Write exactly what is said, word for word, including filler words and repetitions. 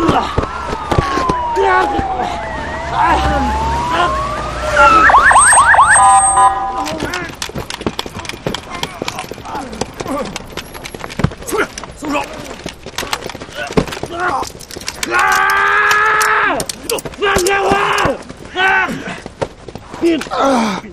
出来，松手！啊！放开我！啊！你啊！